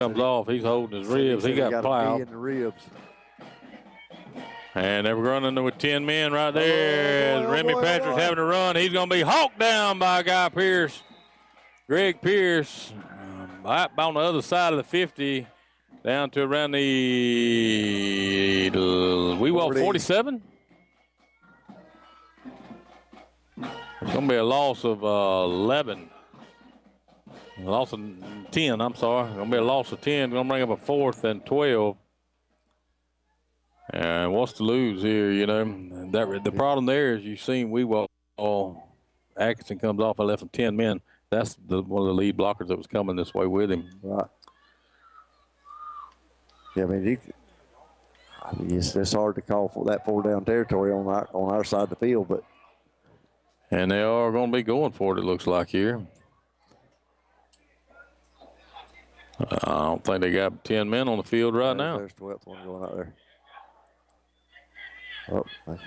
comes off. He's holding his ribs. He got plowed. In the ribs. And they're running with 10 men right there. Remy Patrick's having to run. He's going to be hawked down by Guy Pierce. Greg Pierce, right on the other side of the 50, down to around the Wewalt 47. It's going to be a loss of 11. A loss of 10, I'm sorry. It's going to be a loss of 10. Going to bring up a 4th and 12. And what's to lose here, you know? The problem there is you've seen Wewalt. Atkinson comes off. I left him 10 men. That's one of the lead blockers that was coming this way with him. Right. Yeah, I mean, it's hard to call for that 4-down territory on our side of the field, but. And they are going to be going for it, it looks like here. I don't think they got 10 men on the field right now. There's the 12th one going out there. Oh,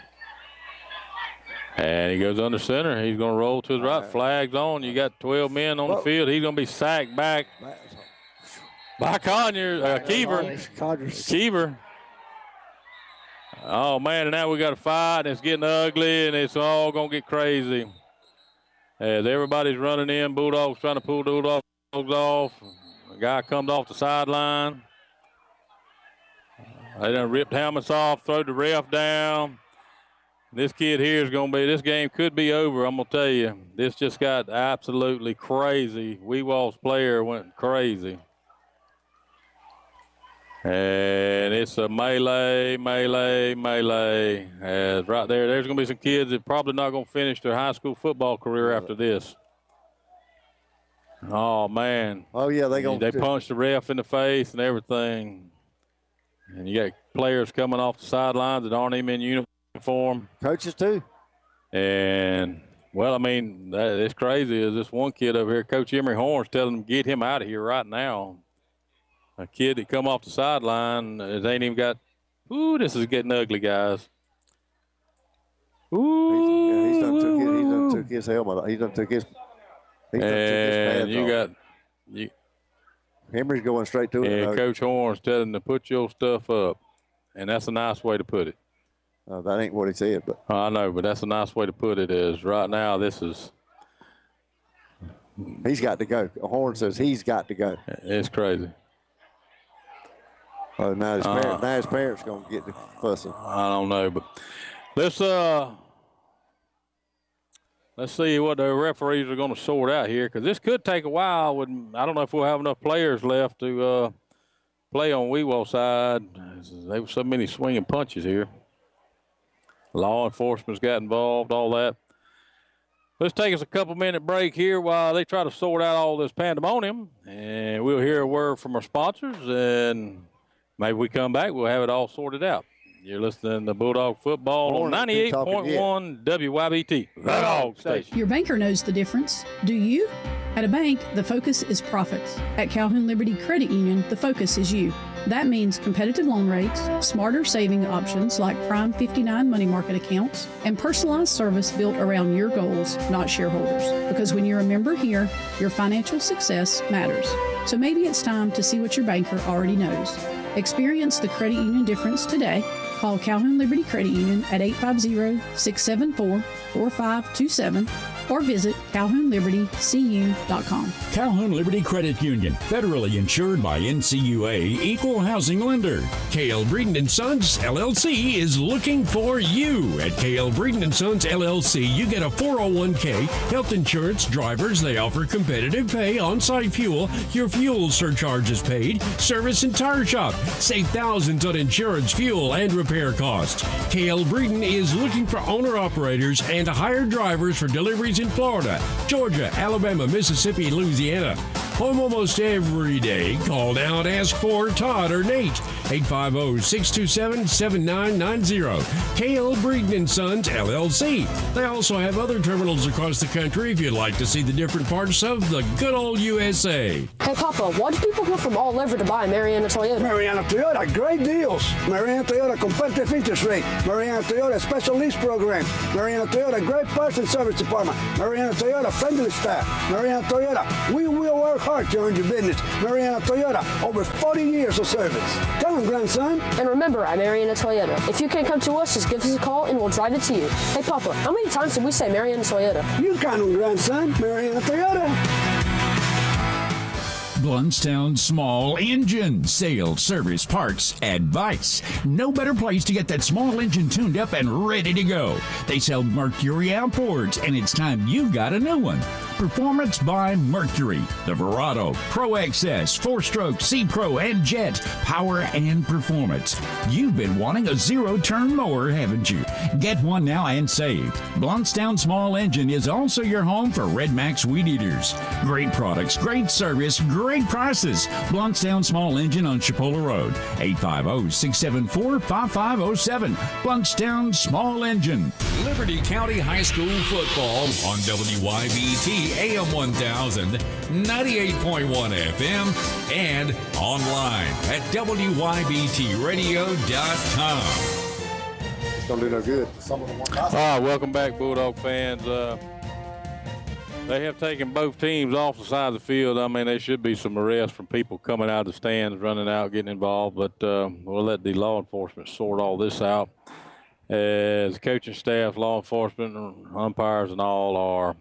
and he goes under center. He's going to roll to his right. Flags on. You got 12 men on the field. He's going to be sacked back by Keever. Keever. Oh, man, and now we got a fight, and it's getting ugly, and it's all going to get crazy. As everybody's running in, Bulldogs trying to pull the Bulldogs off. A guy comes off the sideline. They done ripped helmets off, throw the ref down. This kid here is going to be, this game could be over, I'm going to tell you. This just got absolutely crazy. Wewalt's player went crazy. And it's a melee. As right there's going to be some kids that probably not going to finish their high school football career after this. Oh, man. Oh, yeah, they punched the ref in the face and everything. And you got players coming off the sidelines that aren't even in uniform. Coaches, too. And, well, I mean, it's crazy. Is this one kid over here, Coach Emery Horns, telling him get him out of here right now. A kid that come off the sideline, it ain't even got, this is getting ugly, guys. He done took his helmet. He done took his and you off. Emery's going straight to it. And Coach Horns telling him to put your stuff up. And that's a nice way to put it. That ain't what he said, but I know, but that's a nice way to put it. Is right now this is. He's got to go. Horn says he's got to go. It's crazy. Oh, now his parents gonna get the fussing. I don't know, but let's see what the referees are going to sort out here, because this could take a while. I don't know if we'll have enough players left to play on Wewalt's side. There were so many swinging punches here. Law enforcement's got involved, all that. Let's take us a couple-minute break here while they try to sort out all this pandemonium, and we'll hear a word from our sponsors, and maybe we come back, we'll have it all sorted out. You're listening to Bulldog Football on 98.1 WYBT, the Dog Station. Your banker knows the difference. Do you? At a bank, the focus is profits. At Calhoun Liberty Credit Union, the focus is you. That means competitive loan rates, smarter saving options like Prime 59 money market accounts, and personalized service built around your goals, not shareholders. Because when you're a member here, your financial success matters. So maybe it's time to see what your banker already knows. Experience the credit union difference today. Call Calhoun Liberty Credit Union at 850-674-4527 or visit CalhounLibertyCU.com. Calhoun Liberty Credit Union, federally insured by NCUA, equal housing lender. KL Breeden & Sons, LLC is looking for you. At KL Breeden & Sons, LLC, you get a 401k, health insurance, drivers, they offer competitive pay, on-site fuel, your fuel surcharge is paid, service and tire shop, save thousands on insurance, fuel, and repair costs. KL Breeden is looking for owner-operators and hired drivers for deliveries in Florida, Georgia, Alabama, Mississippi, Louisiana. Home almost every day. Call now and ask for Todd or Nate. 850-627-7990. KL Breeden & Sons, LLC. They also have other terminals across the country if you'd like to see the different parts of the good old USA. Hey, Papa, why do people go from all over to buy Mariana Toyota? Mariana Toyota, great deals. Mariana Toyota, competitive interest rate. Mariana Toyota, special lease program. Mariana Toyota, great parts and service department. Mariana Toyota, friendly staff. Mariana Toyota, we will work hard to earn your business. Mariana Toyota, over 40 years of service. Come on, grandson. And remember, at Mariana Toyota, if you can't come to us, just give us a call and we'll drive it to you. Hey, Papa, how many times did we say Mariana Toyota? You count on, grandson. Mariana Toyota. Bluntstown Small Engine Sales, Service, Parts, Advice. No better place to get that small engine tuned up and ready to go. They sell Mercury outboards, and it's time you got a new one. Performance by Mercury. The Verado, Pro XS, 4-stroke, C-Pro, and Jet. Power and performance. You've been wanting a zero-turn mower, haven't you? Get one now and save. Bluntstown Small Engine is also your home for Red Max Weed Eaters. Great products, great service, great prices. Bluntstown Small Engine on Chipola Road. 850-674-5507. Bluntstown Small Engine. Liberty County High School football on WYBT AM 1000, 98.1 FM, and online at WYBTradio.com. It's going to do no good. All right, welcome back, Bulldog fans. They have taken both teams off the side of the field. I mean, there should be some arrests from people coming out of the stands, running out, getting involved, but we'll let the law enforcement sort all this out. As coaching staff, law enforcement, umpires, and all are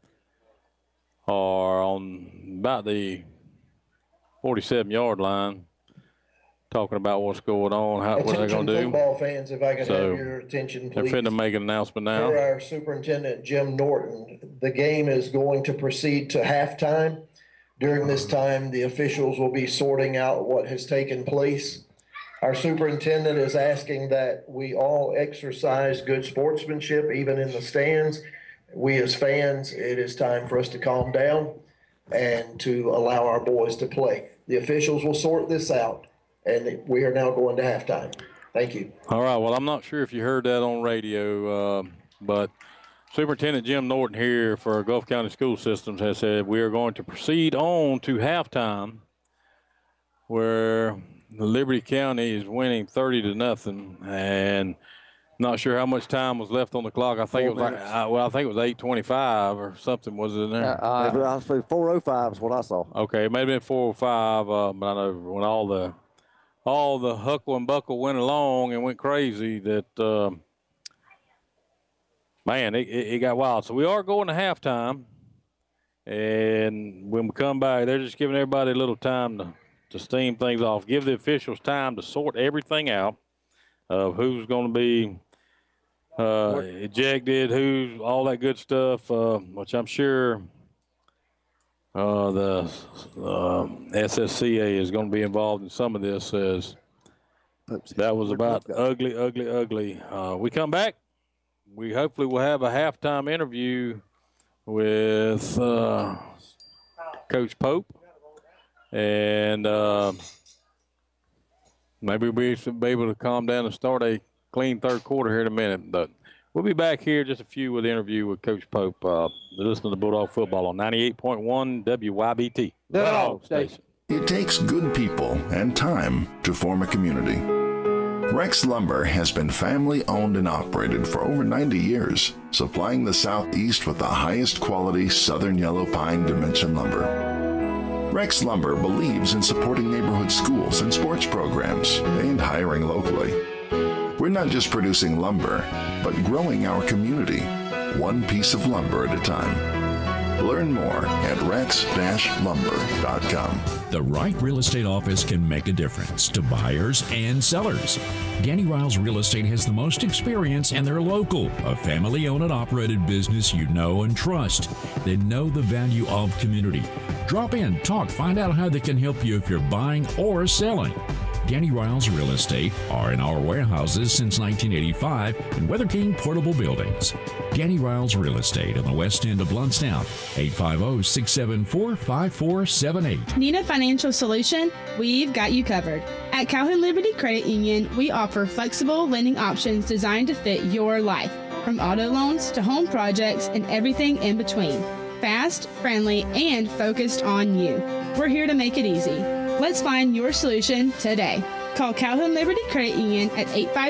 on about the 47-yard line, talking about what's going on, what they're going to do. Football fans, if I can have your attention, please. They're finna make an announcement now. For our superintendent, Jim Norton, the game is going to proceed to halftime. During this time, the officials will be sorting out what has taken place. Our superintendent is asking that we all exercise good sportsmanship, even in the stands. We as fans, it is time for us to calm down and to allow our boys to play. The officials will sort this out, and we are now going to halftime. Thank you. All right, well, I'm not sure if you heard that on radio, but Superintendent Jim Norton here for Gulf County School Systems has said we are going to proceed on to halftime, where Liberty County is winning 30-0, and not sure how much time was left on the clock. I think it was I think it was 8:25 or something. Was it in there? 4:05 is what I saw. Okay, it may have been 4:05, but I know when all the huckle and buckle went along and went crazy that man, it got wild. So we are going to halftime, and when we come back, they're just giving everybody a little time to steam things off, give the officials time to sort everything out of who's going to be ejected, who's all that good stuff, which I'm sure the SSCA is going to be involved in some of this, as that was about ugly. We come back. We hopefully will have a halftime interview with Coach Pope. And maybe we should be able to calm down and start a clean third quarter here in a minute. But we'll be back here just a few with the interview with Coach Pope. Listening to Bulldog Football on 98.1 WYBT. Bulldog Station. It takes good people and time to form a community. Rex Lumber has been family owned and operated for over 90 years, supplying the Southeast with the highest quality Southern Yellow Pine Dimension lumber. Rex Lumber believes in supporting neighborhood schools and sports programs and hiring locally. We're not just producing lumber, but growing our community, one piece of lumber at a time. Learn more at rex-lumber.com. The right real estate office can make a difference to buyers and sellers. Danny Riles Real Estate has the most experience, and they're local, a family-owned and operated business you know and trust. They know the value of community. Drop in, talk, find out how they can help you if you're buying or selling. Danny Riles Real Estate are in our warehouses since 1985 in Weather King Portable Buildings. Danny Riles Real Estate on the west end of Bluntstown, 850-674-5478. Need a financial solution? We've got you covered. At Calhoun Liberty Credit Union, we offer flexible lending options designed to fit your life, from auto loans to home projects and everything in between. Fast, friendly, and focused on you. We're here to make it easy. Let's find your solution today. Call Calhoun Liberty Credit Union at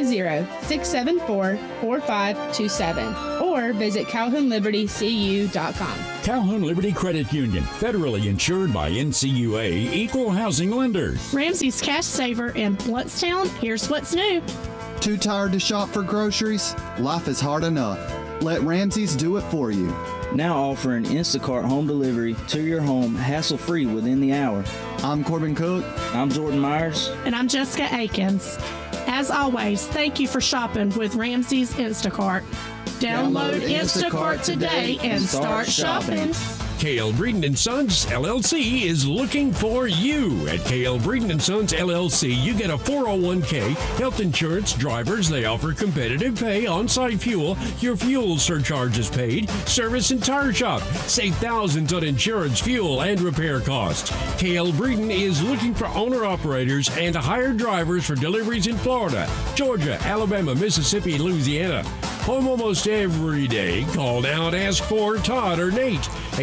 850-674-4527 or visit CalhounLibertyCU.com. Calhoun Liberty Credit Union, federally insured by NCUA, equal housing lender. Ramsey's Cash Saver in Bluntstown. Here's what's new. Too tired to shop for groceries? Life is hard enough. Let Ramsey's do it for you. Now offering Instacart home delivery to your home hassle-free within the hour. I'm Corbin Cook. I'm Jordan Myers. And I'm Jessica Akins. As always, thank you for shopping with Ramsey's Instacart. Download Instacart today and start shopping. KL Breeden & Sons LLC is looking for you. At KL Breeden & Sons LLC, you get a 401k, health insurance, drivers. They offer competitive pay, on-site fuel. Your fuel surcharge is paid. Service and tire shop. Save thousands on insurance, fuel, and repair costs. KL Breeden is looking for owner-operators and hired drivers for deliveries in Florida, Georgia, Alabama, Mississippi, Louisiana. Home almost every day. Call now and ask for Todd or Nate.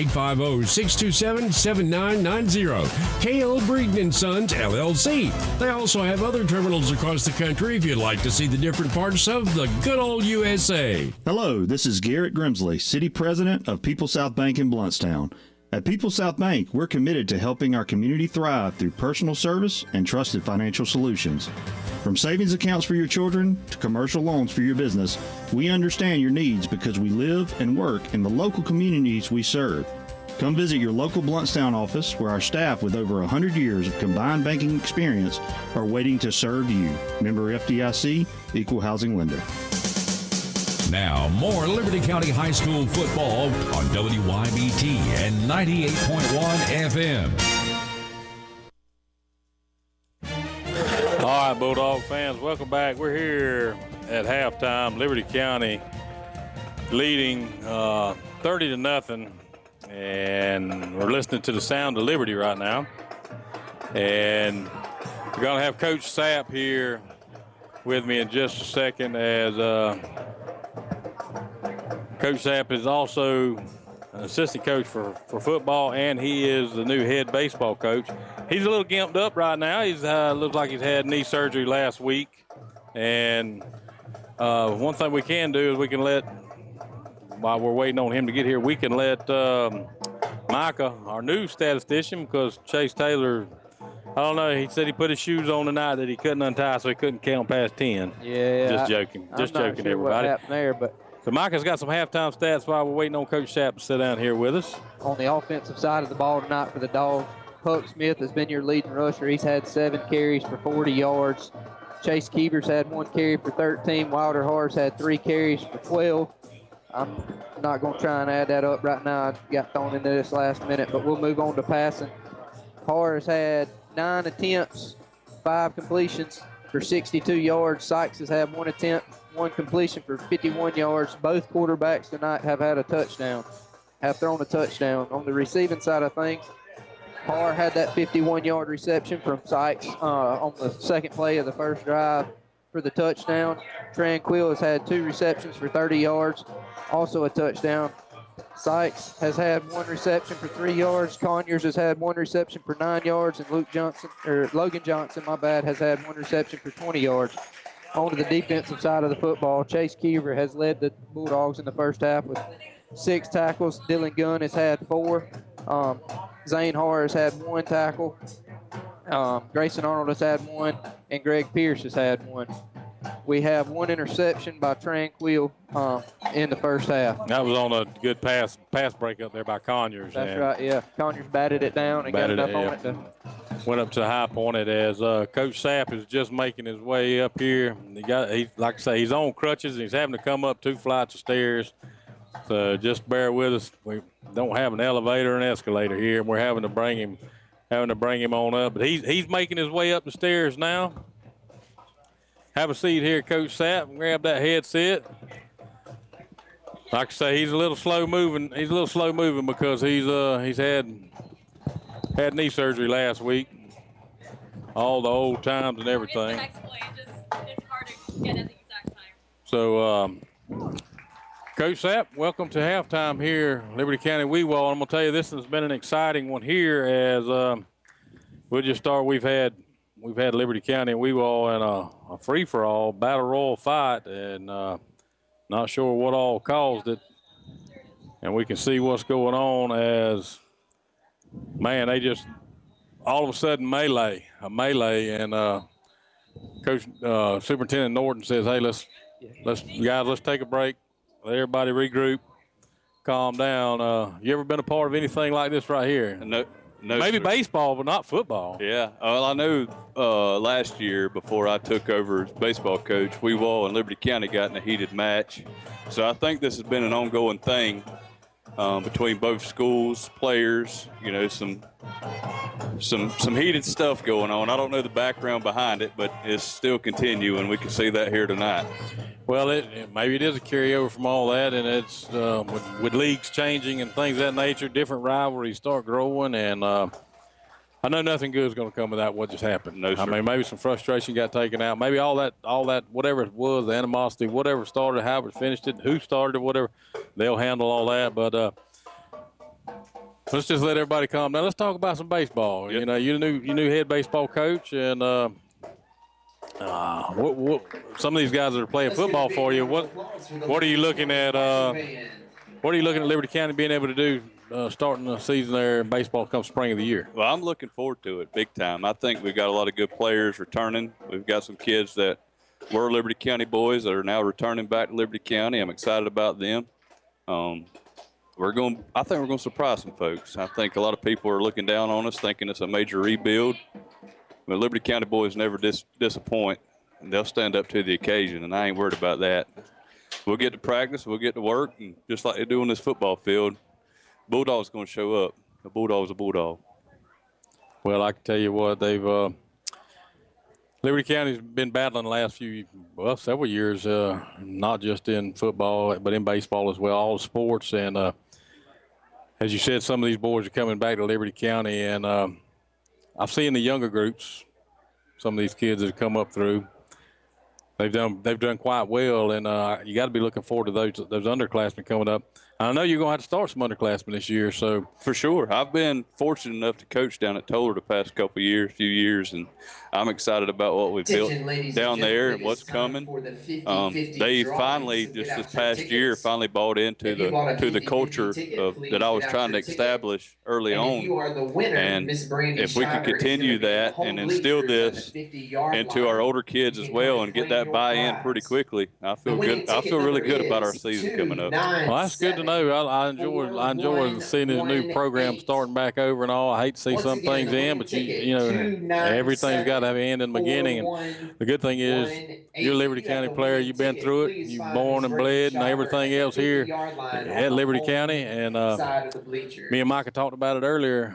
850-627-7990. KL Breeden & Sons, LLC. They also have other terminals across the country if you'd like to see the different parts of the good old USA. Hello, this is Garrett Grimsley, City President of People South Bank in Bluntstown. At People South Bank, we're committed to helping our community thrive through personal service and trusted financial solutions. From savings accounts for your children to commercial loans for your business, we understand your needs because we live and work in the local communities we serve. Come visit your local Bluntstown office where our staff with over 100 years of combined banking experience are waiting to serve you. Member FDIC, Equal Housing Lender. Now, more Liberty County High School football on WYBT and 98.1 FM. All right, Bulldog fans, welcome back. We're here at halftime. Liberty County leading 30-0, and we're listening to the sound of Liberty right now. And we're going to have Coach Sapp here with me in just a second, as Coach Sapp is also an assistant coach for football, and he is the new head baseball coach. He's a little gimped up right now. He's looks like he's had knee surgery last week. And one thing we can do is we can let, while we're waiting on him to get here, we can let Micah, our new statistician, because Chase Taylor, I don't know, he said he put his shoes on tonight that he couldn't untie, so he couldn't count past 10. Yeah. Just joking. Just I'm not joking, sure everybody. what happened there, but So Micah's got some halftime stats while we're waiting on Coach Sapp to sit down here with us. On the offensive side of the ball tonight for the Dogs, Puck Smith has been your leading rusher. He's had 7 carries for 40 yards. Chase Keever's had 1 carry for 13. Wilder Har's had 3 carries for 12. I'm not going to try and add that up right now. I got thrown into this last minute, but we'll move on to passing. Har has had 9 attempts, 5 completions for 62 yards. Sykes has had 1 attempt, 1 completion for 51 yards. Both quarterbacks tonight have had a touchdown, have thrown a touchdown. On the receiving side of things, Har had that 51-yard reception from Sykes on the second play of the first drive for the touchdown. Tranquil has had 2 receptions for 30 yards, also a touchdown. Sykes has had 1 reception for 3 yards. Conyers has had 1 reception for 9 yards, and Logan Johnson, has had 1 reception for 20 yards. On to the defensive side of the football, Chase Keever has led the Bulldogs in the first half with 6 tackles. Dylan Gunn has had 4. Zane Har has had 1 tackle. Grayson Arnold has had 1, and Greg Pierce has had 1. We have 1 interception by Tranquil in the first half. That was on a good pass break up there by Conyers. That's right, yeah. Conyers batted it down and got enough on it. Went up to High Point as Coach Sapp is just making his way up here. Like I say, he's on crutches and he's having to come up 2 flights of stairs. So just bear with us. We don't have an elevator or an escalator here, and we're having to bring him on up. But he's making his way up the stairs now. Have a seat here, Coach Sapp. Grab that headset. Like I say, he's a little slow moving. He's a little slow moving because he's had knee surgery last week. All the old times and everything. It's hard to get at the exact time. So, Coach Sapp, welcome to halftime here, Liberty County Weewall. I'm going to tell you, this has been an exciting one here as we'll just start. We've had we've had Liberty County and Wewell in a free-for-all battle royal fight, and not sure what all caused it. And we can see what's going on as, man, they just all of a sudden melee, and Coach Superintendent Norton says, "Hey, let's take a break. Let everybody regroup, calm down." You ever been a part of anything like this right here? No, maybe sir. baseball, but not football. Yeah. Well, I know last year before I took over as baseball coach, Wewell and Liberty County got in a heated match. So I think this has been an ongoing thing between both schools, players. You know, some heated stuff going on. I don't know the background behind it, but it's still continuing. We can see that here tonight. Well, maybe it is a carryover from all that, and it's with leagues changing and things of that nature, different rivalries start growing, and I know nothing good is going to come of that. What just happened? No, sir. I mean, maybe some frustration got taken out. Maybe all that, whatever it was, the animosity, whatever started, how it finished it, who started it, whatever, they'll handle all that. But let's just let everybody calm down. Let's talk about some baseball. Yep. You know, you new head baseball coach, and what some of these guys that are playing football for you. What are you looking at? What are you looking at Liberty County being able to do starting the season there in baseball come spring of the year? Well, I'm looking forward to it big time. I think we've got a lot of good players returning. We've got some kids that were Liberty County boys that are now returning back to Liberty County. I'm excited about them. I think we're going to surprise some folks. I think a lot of people are looking down on us, thinking it's a major rebuild. But Liberty County boys never disappoint, and they'll stand up to the occasion, and I ain't worried about that. We'll get to practice, we'll get to work, and just like they do on this football field, Bulldog's going to show up. The Bulldog's a Bulldog. Well, I can tell you what, they've Liberty County's been battling the last several years, not just in football, but in baseball as well, all the sports. And as you said, some of these boys are coming back to Liberty County, and I've seen the younger groups, some of these kids that have come up through. They've done quite well, and you got to be looking forward to those underclassmen coming up. I know you're going to have to start some underclassmen this year, so for sure. I've been fortunate enough to coach down at Toller the past few years, and I'm excited about what we've built down there and what's coming. They finally, just this past year, bought into the culture that I was trying to establish early on. And if we can continue that and instill this into our older kids as well and get that buy-in pretty quickly, I feel good. I feel really good about our season coming up. Well, that's good to know. I enjoy seeing this new program starting back over and all. I hate to see some things in, but you know everything's got to have an end and beginning. And the good thing is you're a Liberty County player. You've been through it. You've born and bled and everything else here at Liberty County. And me and Micah talked about it earlier.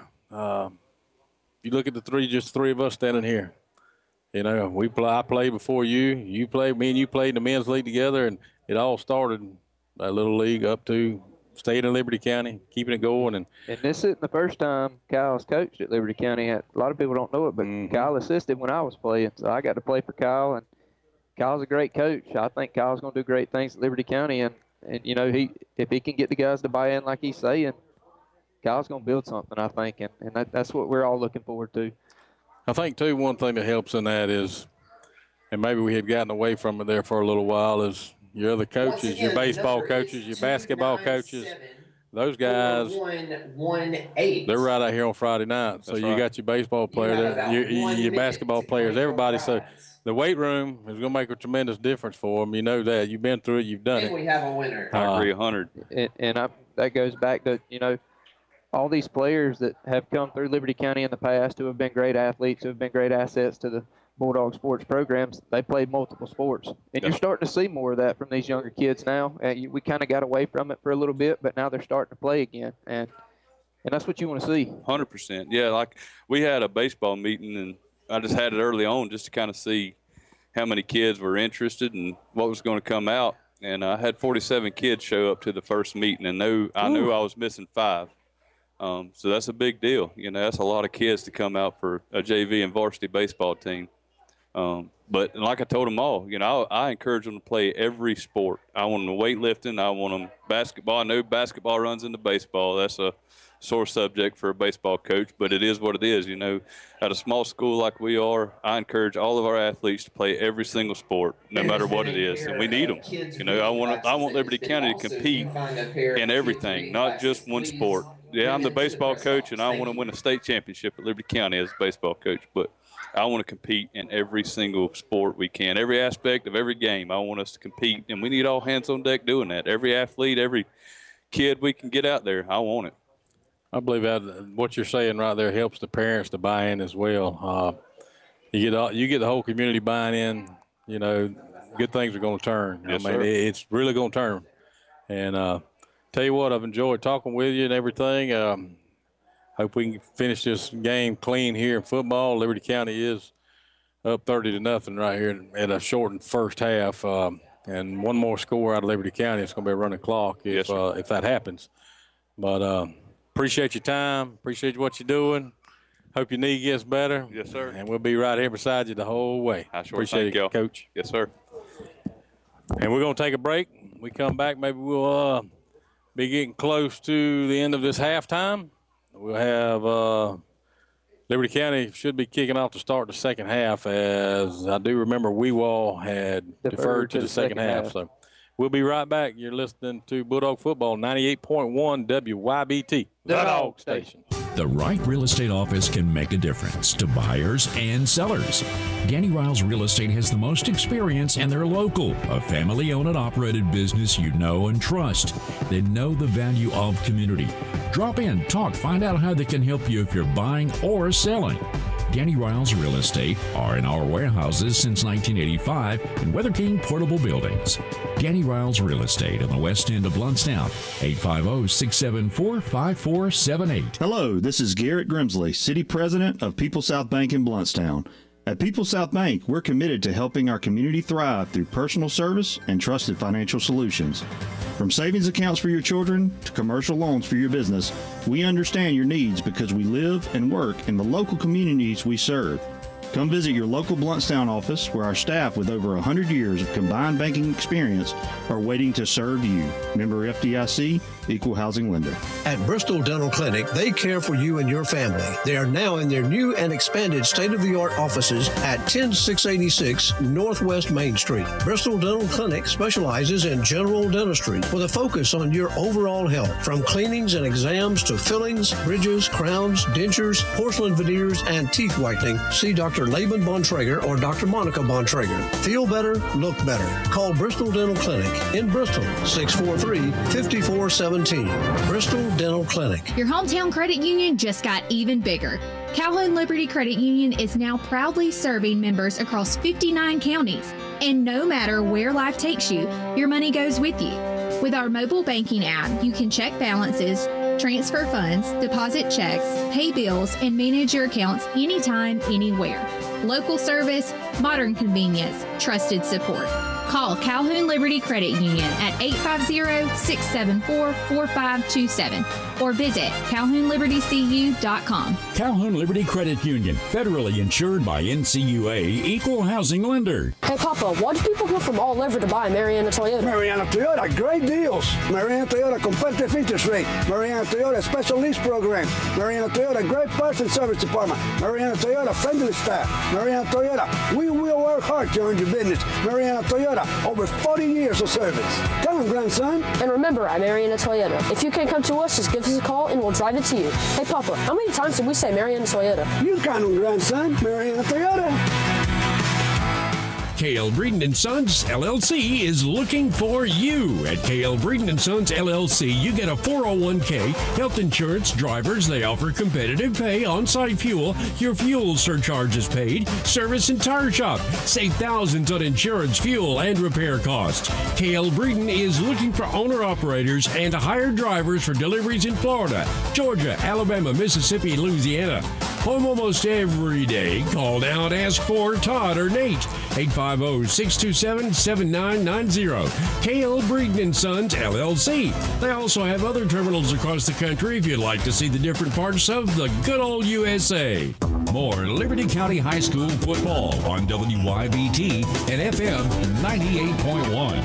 You look at the three of us standing here. You know, I played before you. You played. Me and you played in the men's league together, and it all started a little league up to staying in Liberty County, keeping it going. And this isn't the first time Kyle's coached at Liberty County. A lot of people don't know it, but Kyle assisted when I was playing, so I got to play for Kyle. And Kyle's a great coach. I think Kyle's going to do great things at Liberty County. And you know, if he can get the guys to buy in like he's saying, Kyle's going to build something, I think. And that's what we're all looking forward to. I think, too, one thing that helps in that is, and maybe we had gotten away from it there for a little while, is your other coaches, your baseball coaches, your basketball coaches, those guys, they're right out here on Friday night. So you got your baseball player, your basketball players, everybody. So the weight room is going to make a tremendous difference for them. You know that. You've been through it. You've done it. We have a winner. I agree 100. That goes back to, you know, all these players that have come through Liberty County in the past who have been great athletes, who have been great assets to the Bulldog sports programs. They played multiple sports. And you're starting to see more of that from these younger kids now. We kind of got away from it for a little bit, but now they're starting to play again. And that's what you want to see. 100%. Yeah, like we had a baseball meeting, and I just had it early on just to kind of see how many kids were interested and what was going to come out. And I had 47 kids show up to the first meeting, and I knew I was missing 5. So that's a big deal. You know, that's a lot of kids to come out for a JV and varsity baseball team. But like I told them all, I encourage them to play every sport. I want them weightlifting. I want them basketball. I know basketball runs into baseball. That's a sore subject for a baseball coach, but it is what it is. At a small school like we are, I encourage all of our athletes to play every single sport, no matter what it is, and we need them. I want Liberty County to compete in everything, not just one sport. Yeah, I'm the baseball coach, and I want to win a state championship at Liberty County as a baseball coach, but I want to compete in every single sport we can, every aspect of every game. I want us to compete, and we need all hands on deck doing that. Every athlete, every kid we can get out there, I want it. I believe that what you're saying right there helps the parents to buy in as well. You get the whole community buying in, good things are going to turn. Yes, sir. It's really going to turn. And tell you what, I've enjoyed talking with you and everything. Hope we can finish this game clean here in football. Liberty County is up 30-0 right here at a shortened first half. And one more score out of Liberty County, it's going to be a running clock if that happens. But appreciate your time. Appreciate what you're doing. Hope your knee gets better. Yes, sir. And we'll be right here beside you the whole way. I sure appreciate thank it, y'all. Coach. Yes, sir. And we're going to take a break. When we come back, maybe we'll be getting close to the end of this halftime. We'll have Liberty County should be kicking off to start the second half, as I do remember Wewall had deferred to the second half. So we'll be right back. You're listening to Bulldog Football, 98.1 WYBT, the Dog Station. The right real estate office can make a difference to buyers and sellers. Danny Riles Real Estate has the most experience, and they're local, a family-owned and operated business you know and trust. They know the value of community. Drop in, talk, find out how they can help you if you're buying or selling. Danny Riles Real Estate are in our warehouses since 1985 in Weather King Portable Buildings. Danny Riles Real Estate on the west end of Bluntstown, 850-674-5478. Hello, this is Garrett Grimsley, City President of People South Bank in Bluntstown. At People South Bank, we're committed to helping our community thrive through personal service and trusted financial solutions. From savings accounts for your children to commercial loans for your business, we understand your needs because we live and work in the local communities we serve. Come visit your local Bluntstown office, where our staff with over 100 years of combined banking experience are waiting to serve you. Member FDIC, Equal Housing Lender. At Bristol Dental Clinic, they care for you and your family. They are now in their new and expanded state-of-the-art offices at 10686 Northwest Main Street. Bristol Dental Clinic specializes in general dentistry with a focus on your overall health, from cleanings and exams to fillings, bridges, crowns, dentures, porcelain veneers, and teeth whitening. See Dr. Laban Bontrager or Dr. Monica Bontrager. Feel better, look better. Call Bristol Dental Clinic in Bristol, 643-5417. Bristol Dental Clinic. Your hometown credit union just got even bigger. Calhoun Liberty Credit Union is now proudly serving members across 59 counties. And no matter where life takes you, your money goes with you. With our mobile banking app, you can check balances, transfer funds, deposit checks, pay bills, and manage your accounts anytime, anywhere. Local service, modern convenience, trusted support. Call Calhoun Liberty Credit Union at 850-674-4527 or visit CalhounLibertyCU.com. Calhoun Liberty Credit Union, federally insured by NCUA, Equal Housing Lender. Hey, Papa, why do people go from all over to buy Mariana Toyota? Mariana Toyota, great deals. Mariana Toyota, competitive interest rate. Mariana Toyota, special lease program. Mariana Toyota, great parts and service department. Mariana Toyota, friendly staff. Mariana Toyota, we will work hard to earn your business. Mariana Toyota, over 40 years of service. Come on, grandson. And remember, at Mariana Toyota, if you can't come to us, just give us a call and we'll drive it to you. Hey, Papa, how many times did we say Mariana Toyota? You count them, grandson. Mariana Toyota. KL Breeden & Sons LLC is looking for you. At KL Breeden & Sons LLC, you get a 401k, health insurance, drivers. They offer competitive pay, on-site fuel. Your fuel surcharge is paid. Service and tire shop. Save thousands on insurance, fuel, and repair costs. KL Breeden is looking for owner-operators and hired drivers for deliveries in Florida, Georgia, Alabama, Mississippi, Louisiana. home almost every day. Call now and ask for Todd or Nate. 850-627-7990. KL Breeden & Sons, LLC. They also have other terminals across the country if you'd like to see the different parts of the good old USA. More Liberty County High School football on WYBT and FM 98.1.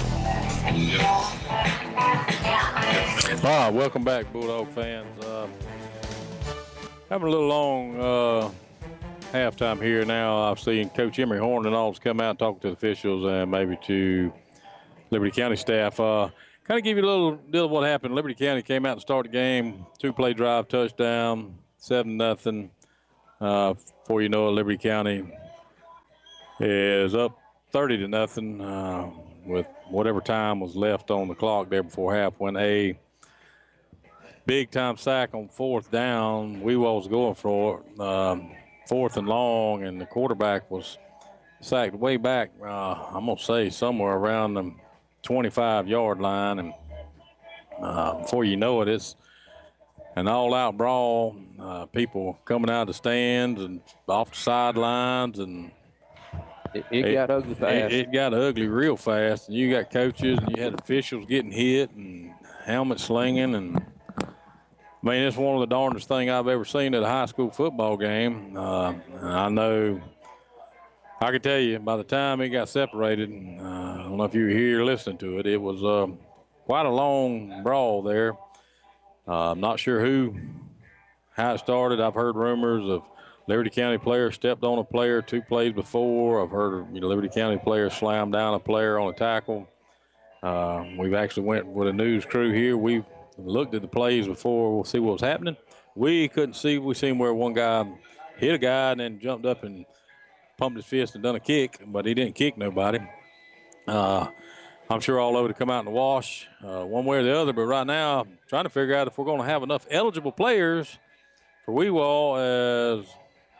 All right, welcome back, Bulldog fans. Having a little long halftime here now. I've seen Coach Emery Horn and all come out and talk to the officials and maybe to Liberty County staff. Kind of give you a little deal of what happened. Liberty County came out to start the game, 2-play drive, touchdown, 7-0. Before you know it, Liberty County is up 30-0 with whatever time was left on the clock there before half, when a big-time sack on 4th down. We was going for 4th and long, and the quarterback was sacked way back, I'm going to say somewhere around the 25-yard line. And before you know it, it's an all-out brawl. People coming out of the stands and off the sidelines, and it got ugly fast. It got ugly real fast. And you got coaches and you had officials getting hit and helmet slinging. And I mean, it's one of the darndest things I've ever seen at a high school football game. And I know, I can tell you, by the time it got separated, I don't know if you were here listening to it, it was quite a long brawl there. I'm not sure how it started. I've heard rumors of Liberty County players stepped on a player 2 plays before. I've heard Liberty County players slammed down a player on a tackle. We've actually went with a news crew here. We've looked at the plays before. We'll see what was happening. We couldn't see. We seen where one guy hit a guy and then jumped up and pumped his fist and done a kick, but he didn't kick nobody. I'm sure all of it to come out in the wash one way or the other, but right now I'm trying to figure out if we're going to have enough eligible players for Wewall as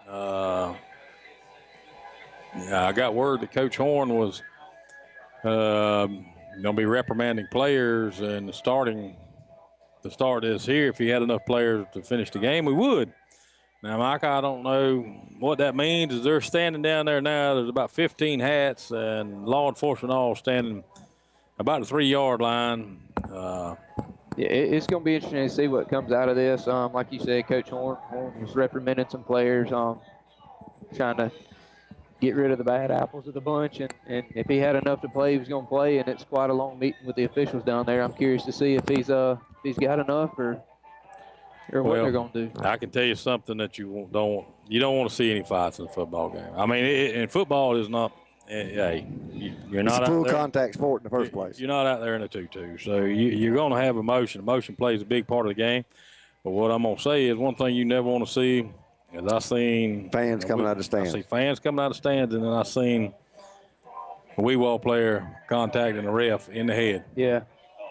I got word that Coach Horn was going to be reprimanding players, and the start is here. If he had enough players to finish the game, we would. Now, Mike, I don't know what that means. Is they're standing down there now. There's about 15 hats and law enforcement all standing about the 3-yard line. Yeah, it's going to be interesting to see what comes out of this. Like you said, Coach Horn was reprimanding some players, trying to get rid of the bad apples of the bunch. And if he had enough to play, he was going to play. And it's quite a long meeting with the officials down there. I'm curious to see if he's got enough or what they're going to do. I can tell you something that you don't want to see any fights in a football game. I mean, and football is not. Hey, you're not it's a full out there. contact sport in the first place. You're not out there in a tutu, so you're going to have emotion. Emotion plays a big part of the game. But what I'm going to say is one thing you never want to see is I seen fans coming out of the stands. I see fans coming out of the stands, and then I seen a Wewall player contacting a ref in the head. Yeah.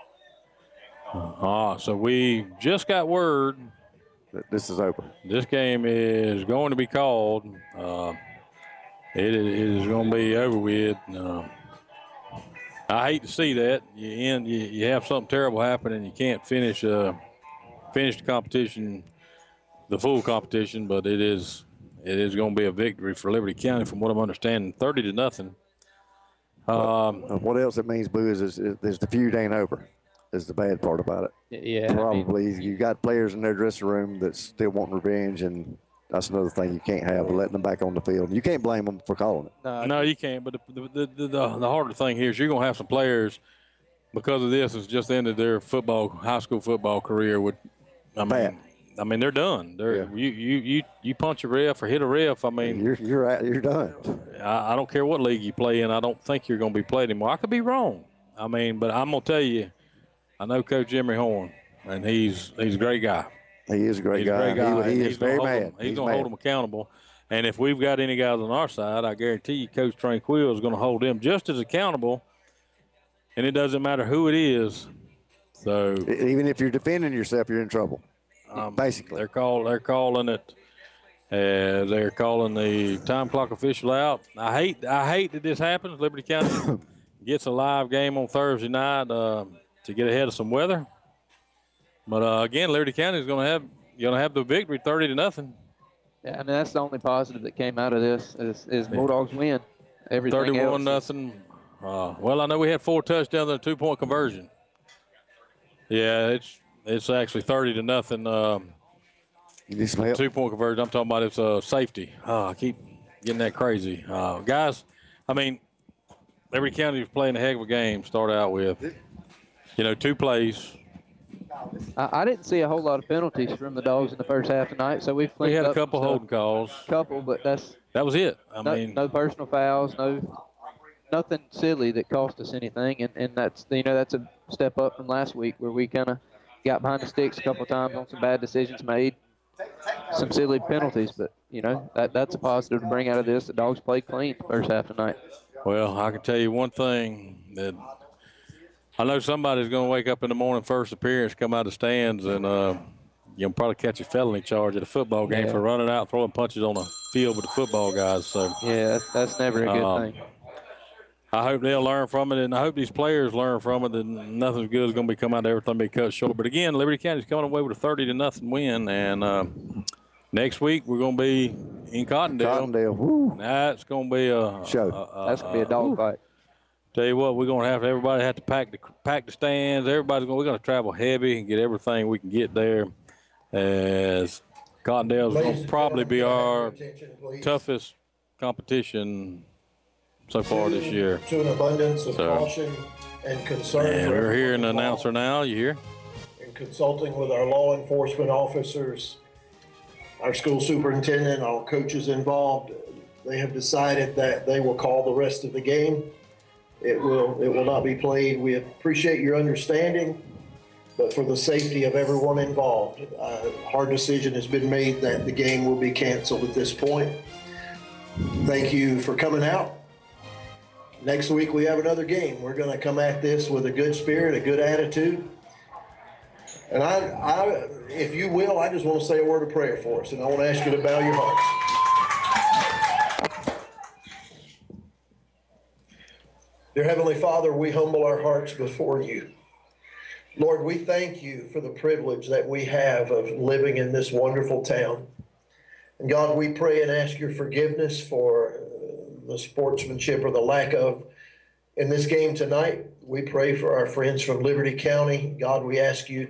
So we just got word that this is over. This game is going to be called. It is going to be over with. I hate to see that. You have something terrible happen and you can't finish the competition, the full competition. But it is going to be a victory for Liberty County, from what I'm understanding, 30-0. What else it means, Boo, is the feud ain't over. Is the bad part about it. Yeah. Probably you got players in their dressing room that still want revenge, and that's another thing you can't have, letting them back on the field. You can't blame them for calling it. No, you can't. But the harder thing here is you're going to have some players, because of this, it's just ended their high school football career with. I mean, they're done. You punch a ref or hit a ref. I mean, you're done. I don't care what league you play in. I don't think you're going to be played anymore. I could be wrong. I mean, but I'm going to tell you, I know Coach Emery Horn, and he's a great guy. He is a great guy. He is very mad. He's going to hold them accountable. And if we've got any guys on our side, I guarantee you Coach Tranquil is going to hold them just as accountable, and it doesn't matter who it is. So even if you're defending yourself, you're in trouble. Basically, they're calling it. They're calling the time clock official out. I hate that this happens. Liberty County gets a live game on Thursday night to get ahead of some weather. But again, Liberty County is going to have the victory, 30-0. Yeah, I mean, that's the only positive that came out of this is Bulldogs win. Everything 31-0. Well, I know we had 4 touchdowns and a 2-point conversion. Yeah, it's actually 30-0. You need some help? 2-point conversion. I'm talking about it's safety. I keep getting that crazy. Guys, I mean, Liberty County was playing a heck of a game, start out with. 2 plays. I didn't see a whole lot of penalties from the Dogs in the first half tonight, so we had a couple holding calls. But that was it. No personal fouls, nothing silly that cost us anything, and that's that's a step up from last week where we kind of got behind the sticks a couple times on some bad decisions made, some silly penalties, but that's a positive to bring out of this. The Dogs played clean the first half tonight. Well, I can tell you one thing that I know somebody's going to wake up in the morning, first appearance, come out of the stands, and you'll probably catch a felony charge at a football game for running out, throwing punches on the field with the football guys. So yeah, that's never a good thing. I hope they'll learn from it, and I hope these players learn from it that nothing good is going to be coming out of everything be cut short. But again, Liberty County's coming away with a 30-0 win, and next week we're going to be in Cottondale. Woo. That's going to be a show. That's going to be a dogfight. Tell you what, we're going to have everybody have to pack the stands. We're going to travel heavy and get everything we can get there. As Cottondale's going to probably be our toughest competition so far this year. To an abundance of caution and concern. And we're hearing the announcer now. You hear? In consulting with our law enforcement officers, our school superintendent, all coaches involved, they have decided that they will call the rest of the game. It will not be played. We appreciate your understanding, but for the safety of everyone involved, a hard decision has been made that the game will be canceled at this point. Thank you for coming out. Next week we have another game. We're going to come at this with a good spirit, a good attitude. And I, if you will, I just want to say a word of prayer for us, and I want to ask you to bow your hearts. Dear Heavenly Father, we humble our hearts before you. Lord, we thank you for the privilege that we have of living in this wonderful town. And God, we pray and ask your forgiveness for the sportsmanship or the lack of in this game tonight. We pray for our friends from Liberty County. God, we ask you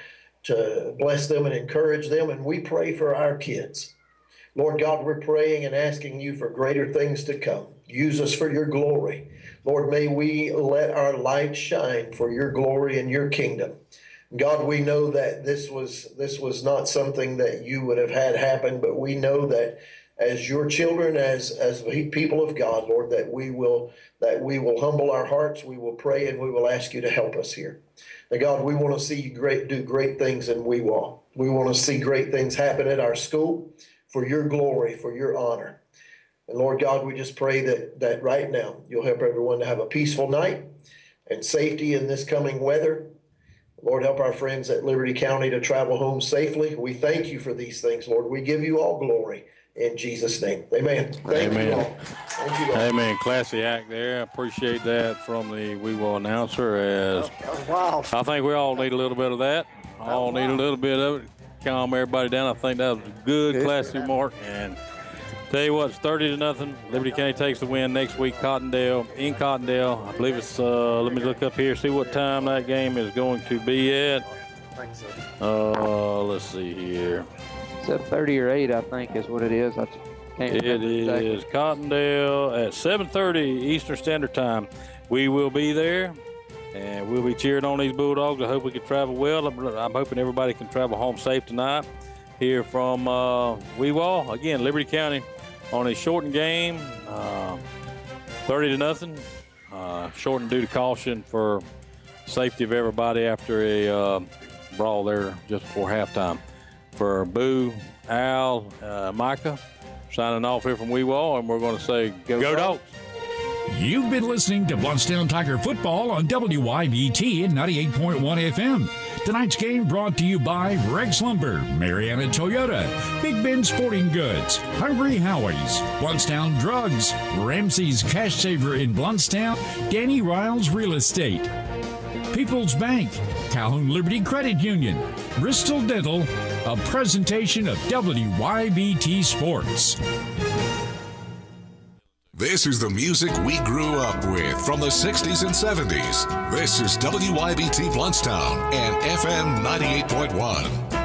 to bless them and encourage them. And we pray for our kids. Lord God, we're praying and asking you for greater things to come. Use us for your glory. Lord, may we let our light shine for your glory and your kingdom. God, we know that this was not something that you would have had happen, but we know that as your children, as people of God, Lord, that we will humble our hearts, we will pray, and we will ask you to help us here. Now, God, we want to see you do great things in Weewaw. We want to see great things happen at our school for your glory, for your honor. And Lord God, we just pray that right now you'll help everyone to have a peaceful night and safety in this coming weather. Lord, help our friends at Liberty County to travel home safely. We thank you for these things, Lord. We give you all glory in Jesus' name. Amen. Thank you all. Thank you all. Amen. Classy act there. I appreciate that from the Weewaw announcer. As wow. I think we all need a little bit of that. All need a little bit of it. Calm everybody down. I think that was a good, classy remark. And tell you what, it's 30-0. Liberty County takes the win next week. Cottondale, in Cottondale. I believe it's, let me look up here, see what time that game is going to be at. I think so. Let's see here. 7:30 or 8, I think, is what it is. I can't remember exactly. Is Cottondale at 7:30 Eastern Standard Time. We will be there, and we'll be cheering on these Bulldogs. I hope we can travel well. I'm hoping everybody can travel home safe tonight here from Weewaw. Again, Liberty County on a shortened game, 30-0. Shortened due to caution for safety of everybody after a brawl there just before halftime. For Boo, Al, Micah, signing off here from Weewaw, and we're going to say go Dogs. You've been listening to Blountstown Tiger Football on WYBT and 98.1 FM. Tonight's game brought to you by Rex Lumber, Mariana Toyota, Big Ben Sporting Goods, Hungry Howie's, Blountstown Drugs, Ramsey's Cash Saver in Blountstown, Danny Riles Real Estate. People's Bank, Calhoun Liberty Credit Union, Bristol Dental, a presentation of WYBT Sports. This is the music we grew up with from the 60s and 70s. This is WYBT Bluntstown and FM 98.1.